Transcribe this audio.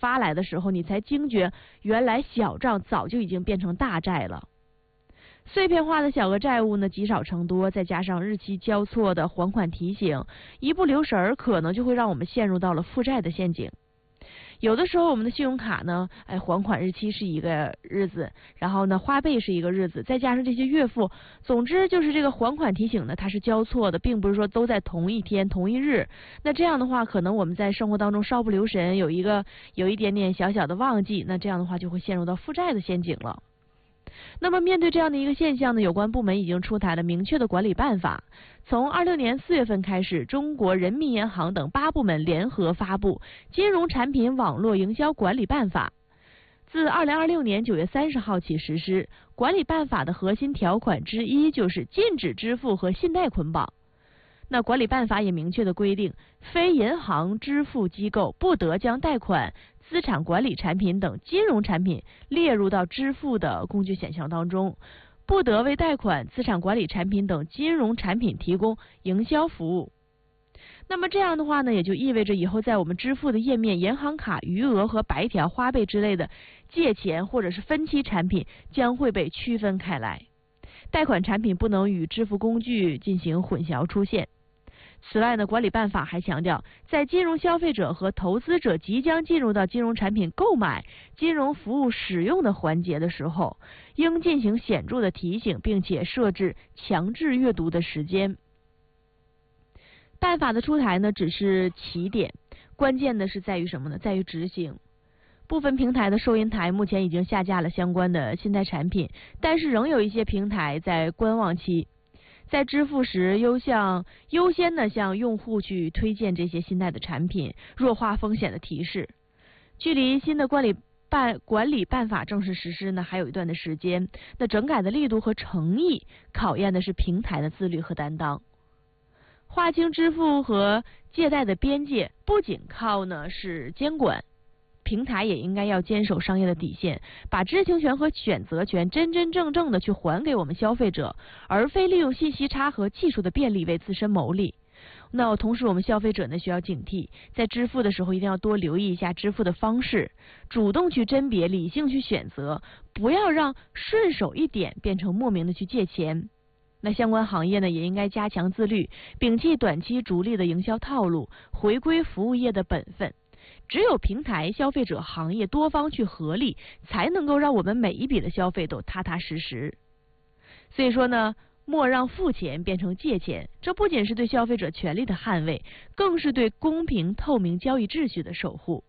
发来的时候，你才惊觉原来小账早就已经变成大债了。碎片化的小额债务呢积少成多，再加上日期交错的还款提醒，一不留神可能就会让我们陷入到了负债的陷阱。有的时候我们的信用卡呢，还款日期是一个日子，然后呢花呗是一个日子，再加上这些月付，总之就是这个还款提醒呢它是交错的，并不是说都在同一天同一日。那这样的话，可能我们在生活当中稍不留神，有一点点小小的忘记，那这样的话就会陷入到负债的陷阱了。那么面对这样的一个现象呢，有关部门已经出台了明确的管理办法。从26年4月份开始，中国人民银行等8部门联合发布《金融产品网络营销管理办法》，自2026年9月30号起实施。管理办法的核心条款之一就是禁止支付和信贷捆绑。那管理办法也明确的规定，非银行支付机构不得将贷款、资产管理产品等金融产品列入到支付的工具选项当中，不得为贷款、资产管理产品等金融产品提供营销服务。那么这样的话呢，也就意味着以后在我们支付的页面，银行卡余额和白条、花呗之类的借钱或者是分期产品将会被区分开来，贷款产品不能与支付工具进行混淆出现。此外呢，管理办法还强调，在金融消费者和投资者即将进入到金融产品购买、金融服务使用的环节的时候，应进行显著的提醒，并且设置强制阅读的时间。办法的出台呢，只是起点，关键的是在于什么呢？在于执行。部分平台的收银台目前已经下架了相关的信贷产品，但是仍有一些平台在观望期。在支付时优先的向用户去推荐这些信贷的产品，弱化风险的提示。距离新的管理办法正式实施呢，还有一段的时间。那整改的力度和诚意，考验的是平台的自律和担当。划清支付和借贷的边界，不仅靠呢是监管，平台也应该要坚守商业的底线，把知情权和选择权真真正正的去还给我们消费者，而非利用信息差和技术的便利为自身谋利。那同时我们消费者呢需要警惕，在支付的时候一定要多留意一下支付的方式，主动去甄别，理性去选择，不要让顺手一点变成莫名的去借钱。那相关行业呢也应该加强自律，摒弃短期逐利的营销套路，回归服务业的本分。只有平台、消费者、行业多方去合力，才能够让我们每一笔的消费都踏踏实实。所以说呢，莫让付钱变成借钱，这不仅是对消费者权利的捍卫，更是对公平透明交易秩序的守护。